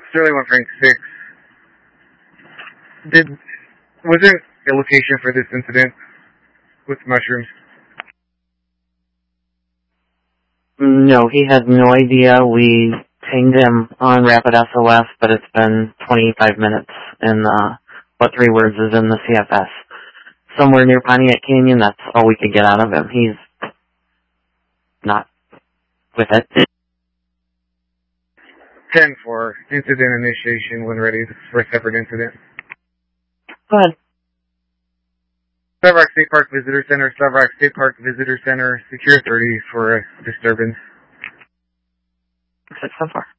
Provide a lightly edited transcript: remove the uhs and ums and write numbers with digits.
Sterling 1 Frank 6. Was there a location for this incident with mushrooms? No, he had no idea. We pinged him on Rapid SOS, but it's been 25 minutes, and what 3 words is in the CFS? Somewhere near Pontiac Canyon, that's all we could get out of him. He's not with it. 10 for incident initiation when ready for a separate incident. Go ahead. Starved Rock State Park Visitor Center, Starved Rock State Park Visitor Center, secure 30 for a disturbance. That's it so far.